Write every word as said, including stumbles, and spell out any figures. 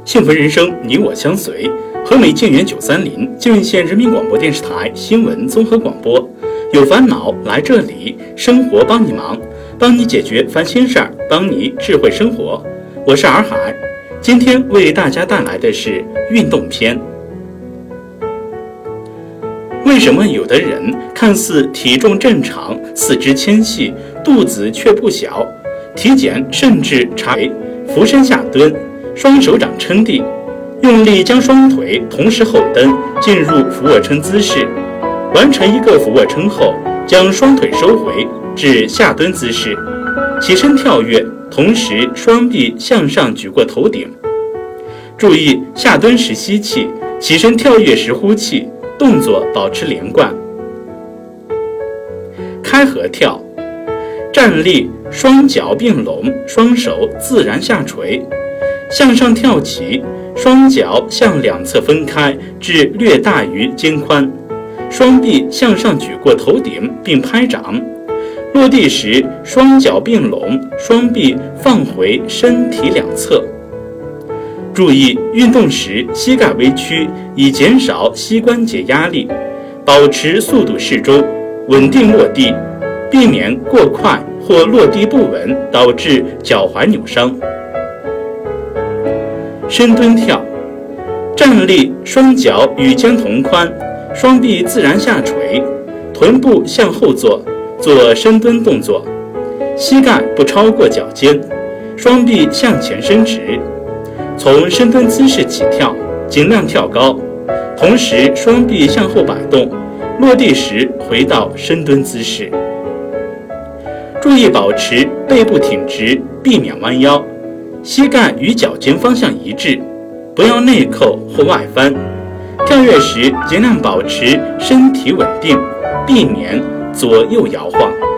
幸福人生，你我相随。和美静园九三零，静运县人民广播电视台新闻综合广播。有烦恼来这里，生活帮你忙，帮你解决烦心事儿，帮你智慧生活。我是洱海，今天为大家带来的是运动篇。为什么有的人看似体重正常，四肢纤细，肚子却不小，体检甚至查为俯身下蹲，双手掌撑地，用力将双腿同时后蹬进入俯卧撑姿势，完成一个俯卧撑后，将双腿收回至下蹲姿势，起身跳跃，同时双臂向上举过头顶。注意下蹲时吸气，起身跳跃时呼气，动作保持连贯。开合跳，站立，双脚并拢，双手自然下垂，向上跳起，双脚向两侧分开至略大于肩宽，双臂向上举过头顶并拍掌。落地时双脚并拢，双臂放回身体两侧。注意运动时膝盖微屈，以减少膝关节压力，保持速度适中，稳定落地，避免过快或落地不稳导致脚踝扭伤。深蹲跳，站立，双脚与肩同宽，双臂自然下垂，臀部向后坐，做深蹲动作，膝盖不超过脚尖，双臂向前伸直。从深蹲姿势起跳，尽量跳高，同时双臂向后摆动，落地时回到深蹲姿势。注意保持背部挺直，避免弯腰，膝盖与脚尖方向一致，不要内扣或外翻。跳跃时尽量保持身体稳定，避免左右摇晃。